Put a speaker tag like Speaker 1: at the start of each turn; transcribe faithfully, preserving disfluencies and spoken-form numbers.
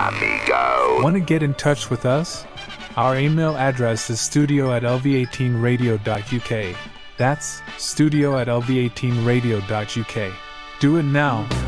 Speaker 1: amigo.
Speaker 2: Want to get in touch with us? Our email address is studio at l v eighteen radio dot u k. That's studio at l v eighteen radio dot u k. Do it now.